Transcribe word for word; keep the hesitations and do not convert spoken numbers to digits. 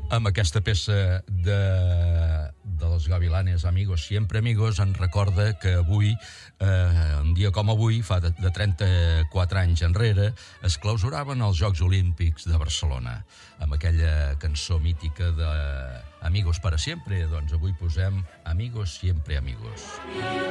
Amb aquesta peça de, de los Gavilanes, Amigos Siempre Amigos, en recorda que avui, eh, un dia com avui, fa de, de trenta-quatre anys enrere, es clausuraven els Jocs Olímpics de Barcelona. Amb aquella cançó mítica de Amigos para siempre, doncs avui posem Amigos Siempre Amigos.